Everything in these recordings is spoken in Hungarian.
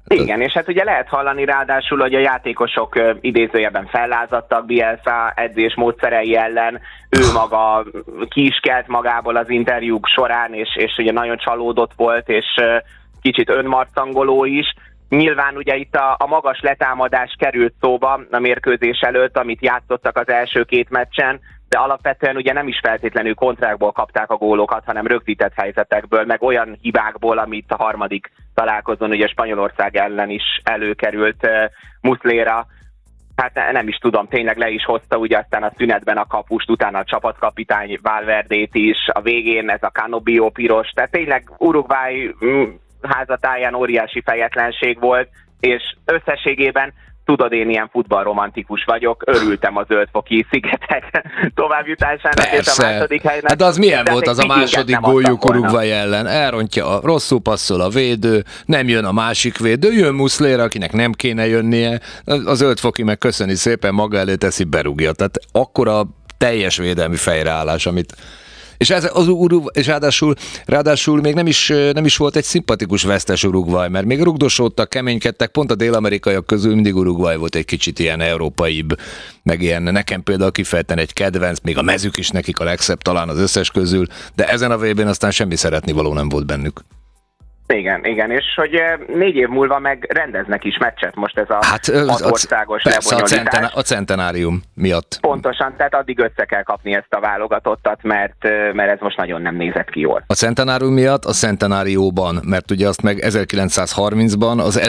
Igen, és hát ugye lehet hallani ráadásul, hogy a játékosok idézőjelben fellázadtak Bielsa edzés módszerei ellen, ő maga ki is kelt magából az interjúk során, és ugye nagyon csalódott volt, és kicsit önmarcangoló is. Nyilván ugye itt a magas letámadás került szóba a mérkőzés előtt, amit játszottak az első két meccsen, de alapvetően ugye nem is feltétlenül kontrákból kapták a gólokat, hanem rögzített helyzetekből, meg olyan hibákból, amit a harmadik találkozón ugye Spanyolország ellen is előkerült Muslera. Hát nem is tudom, tényleg le is hozta ugye aztán a szünetben a kapust, utána a csapatkapitány Valverdét is, a végén ez a Canobio piros, tehát tényleg Uruguay házatáján óriási fejetlenség volt, és összességében tudod, én ilyen futballromantikus vagyok, örültem a Zöldfoki szigetek továbbjutásának és a második helynek. Hát az milyen volt az a második góljuk Uruguay ellen? Elrontja, rosszul passzol a védő, nem jön a másik védő, jön Muslera, akinek nem kéne jönnie, a Zöldfoki meg köszöni szépen, maga elé teszi, berúgja. Tehát akkora teljes védelmi fejreállás, amit... És ráadásul még nem is volt egy szimpatikus vesztes Uruguay, mert még rugdosódtak, keménykedtek, pont a dél-amerikaiak közül mindig Uruguay volt egy kicsit ilyen európaibb, meg ilyen, nekem például kifejezetten egy kedvenc, még a mezük is nekik a legszebb talán az összes közül, de ezen a VB-n aztán semmi szeretnivaló nem volt bennük. Igen, és hogy 4 év múlva meg rendeznek is meccset most ez a országos lebonyolítás. A centenárium miatt. Pontosan, tehát addig össze kell kapni ezt a válogatottat, mert ez most nagyon nem nézett ki jól. A centenárium miatt, a centenárióban, mert ugye azt meg 1930-ban, az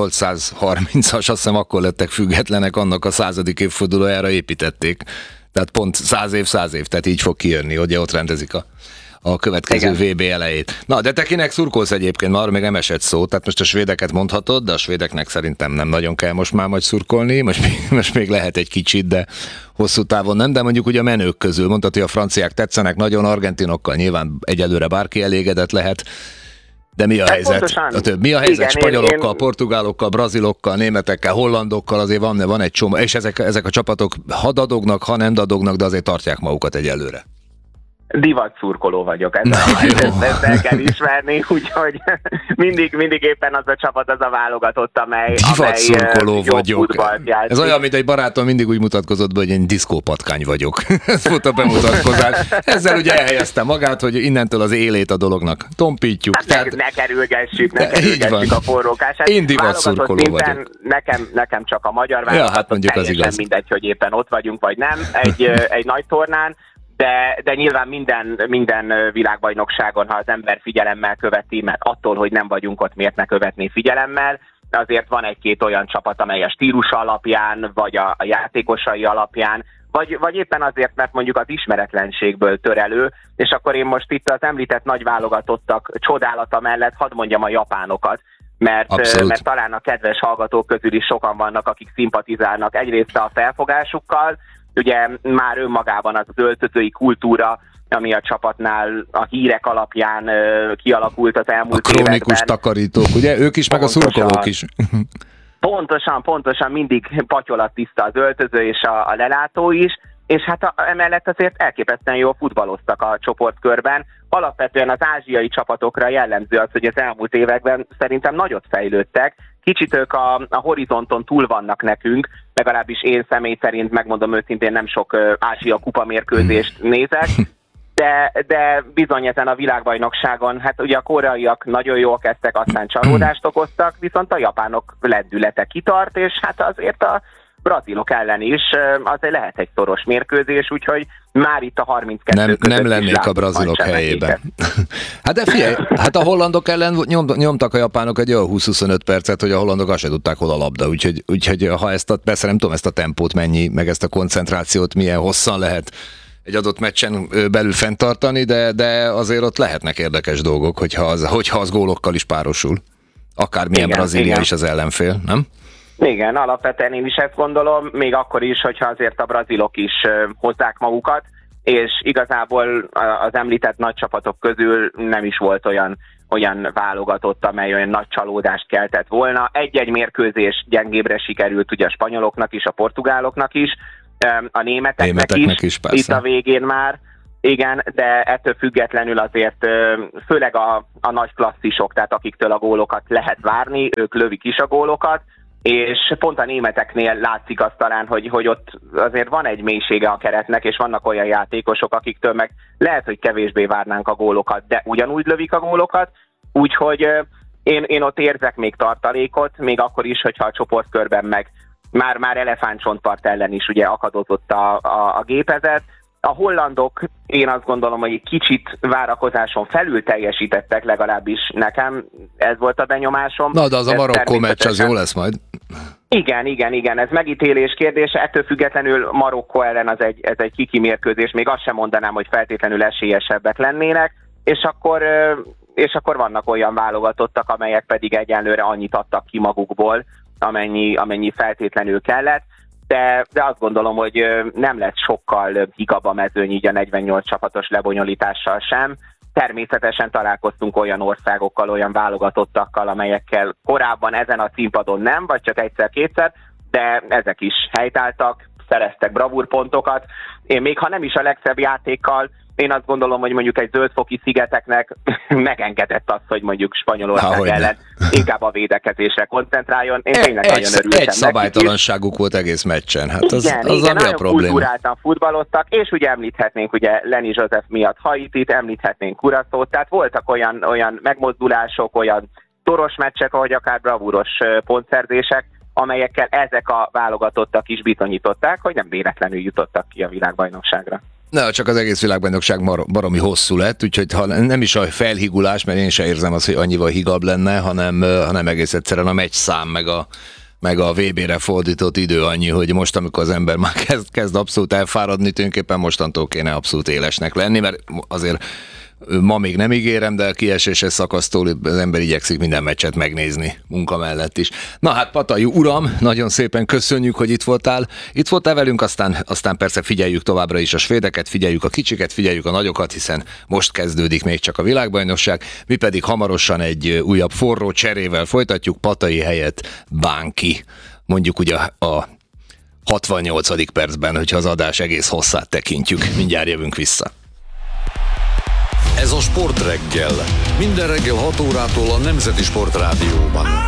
1830-as, azt hiszem akkor lettek függetlenek, annak a 100. évfordulójára építették. Tehát pont 100 év, tehát így fog kijönni, ugye ott rendezik a következő VB elejét. Na, de te kinek szurkolsz egyébként? Már még nem esett szó, tehát most a svédeket mondhatod, de a svédeknek szerintem nem nagyon kell most már majd szurkolni, most még lehet egy kicsit, de hosszú távon nem, de mondjuk ugye a menők közül mondtad, hogy a franciák tetszenek, nagyon argentinokkal nyilván egyelőre bárki elégedett lehet, de mi a helyzet? Mi a helyzet spanyolokkal, portugálokkal, brazilokkal, németekkel, hollandokkal, azért van egy csomó, és ezek a csapatok ha dadognak, ha nem dadognak, de azért tartják magukat egyelőre. Divat szurkoló vagyok, ezt el kell ismerni, úgyhogy mindig éppen az a csapat, az a válogatott, amely szurkoló vagyok. Ez olyan, mint egy barátom mindig úgy mutatkozott be, hogy én diszkópatkány vagyok. Ez volt a bemutatkozás. Ezzel ugye elhelyezte magát, hogy innentől az élét a dolognak tompítjuk. Hát ne kerülgessük a forrókását. Én divat szurkoló vagyok. Nekem csak a magyar válogatott, hát mondjuk az igaz. Mindegy, hogy éppen ott vagyunk, vagy nem, egy nagy tornán. De nyilván minden világbajnokságon, ha az ember figyelemmel követi, mert attól, hogy nem vagyunk ott, miért ne követné figyelemmel, azért van egy-két olyan csapat, amely a stílus alapján, vagy a játékosai alapján, vagy éppen azért, mert mondjuk az ismeretlenségből tör elő, és akkor én most itt az említett nagy válogatottak csodálata mellett hadd mondjam a japánokat, mert talán a kedves hallgatók közül is sokan vannak, akik szimpatizálnak egyrészt a felfogásukkal, ugye már önmagában az öltözői kultúra, ami a csapatnál a hírek alapján kialakult az elmúlt években. A krónikus takarítók, ugye? Ők is, pontosan, meg a szurkolók is. Pontosan mindig patyolat tiszta az öltöző és a lelátó is, és hát emellett azért elképesztően jól futballoztak a csoportkörben. Alapvetően az ázsiai csapatokra jellemző az, hogy az elmúlt években szerintem nagyot fejlődtek. Kicsit ők a horizonton túl vannak nekünk, legalábbis én személy szerint, megmondom őszintén, nem sok Ázsia kupa mérkőzést nézek, de bizony ezen a világbajnokságon, hát ugye a koreaiak nagyon jól kezdtek, aztán csalódást okoztak, viszont a japánok lendülete kitart, és hát azért a brazilok ellen is azért lehet egy szoros mérkőzés, úgyhogy már itt a 32 nem lennék a brazilok helyében. Hát de figyelj, hát a hollandok ellen nyomtak a japánok egy olyan 20-25 percet, hogy a hollandok azt se tudták, hol a labda, úgyhogy ha persze nem tudom ezt a tempót mennyi, meg ezt a koncentrációt milyen hosszan lehet egy adott meccsen belül fenntartani, de azért ott lehetnek érdekes dolgok, hogyha az gólokkal is párosul. Akármilyen Brazília is az ellenfél, nem? Igen, alapvetően én is ezt gondolom, még akkor is, hogyha azért a brazilok is hozzák magukat, és igazából az említett nagy csapatok közül nem is volt olyan válogatott, amely olyan nagy csalódást keltett volna. Egy-egy mérkőzés gyengébbre sikerült ugye a spanyoloknak is, a portugáloknak is, a németeknek is itt a végén már, Igen, de ettől függetlenül azért főleg a nagy klasszisok, tehát akiktől a gólokat lehet várni, ők lövik is a gólokat, és pont a németeknél látszik azt talán, hogy ott azért van egy mélysége a keretnek, és vannak olyan játékosok, akiktől meg lehet, hogy kevésbé várnánk a gólokat, de ugyanúgy lövik a gólokat, úgyhogy én ott érzek még tartalékot, még akkor is, hogyha a csoportkörben meg már elefántcsontpart ellen is ugye akadozott a gépezet. A hollandok, én azt gondolom, hogy egy kicsit várakozáson felül teljesítettek, legalábbis nekem ez volt a benyomásom. Na, de az a Marokkó meccs az jó lesz majd. Igen, ez megítélés kérdése, ettől függetlenül Marokkó ellen ez egy kiki mérkőzés, még azt sem mondanám, hogy feltétlenül esélyesebbek lennének, és akkor vannak olyan válogatottak, amelyek pedig egyenlőre annyit adtak ki magukból, amennyi feltétlenül kellett. De azt gondolom, hogy nem lesz sokkal higgabb a mezőny így a 48 csapatos lebonyolítással sem. Természetesen találkoztunk olyan országokkal, olyan válogatottakkal, amelyekkel korábban ezen a színpadon nem, vagy csak egyszer-kétszer, de ezek is helytáltak, szereztek bravúrpontokat. Én még ha nem is a legszebb játékkal, én azt gondolom, hogy mondjuk egy zöldfoki szigeteknek megengedett az, hogy mondjuk Spanyolország ellen inkább a védekezésre koncentráljon. Én tényleg nagyon örültem. Egy szabálytalanságuk volt egész meccsen. Hát igen, nagyon kultúráltan futballoztak, és ugye említhetnénk ugye Lenny Joseph miatt Haitit, említhetnénk Curaçaót, tehát voltak olyan megmozdulások, olyan toros meccsek, ahogy akár bravúros pontszerzések, amelyekkel ezek a válogatottak is bizonyították, hogy nem véletlenül jutottak ki a világbajnokságra. Na, csak az egész világbajnokság baromi hosszú lett, úgyhogy ha nem is a felhigulás, mert én sem érzem azt, hogy annyival higabb lenne, hanem egész egyszerűen a meccszám meg a VB-re fordított idő annyi, hogy most, amikor az ember már kezd abszolút elfáradni, tulajdonképpen mostantól kéne abszolút élesnek lenni, mert azért ma még nem ígérem, de kieséshez szakasztól az ember igyekszik minden meccset megnézni munka mellett is. Na hát Patay uram, nagyon szépen köszönjük, hogy itt voltál velünk, aztán persze figyeljük továbbra is a svédeket, figyeljük a kicsiket, figyeljük a nagyokat, hiszen most kezdődik még csak a világbajnokság, mi pedig hamarosan egy újabb forró cserével folytatjuk, Patay helyett Bánki, mondjuk ugye a 68. percben, hogyha az adás egész hosszát tekintjük. Mindjárt jövünk vissza. Ez a Sportreggel. Minden reggel 6 órától a Nemzeti Sportrádióban.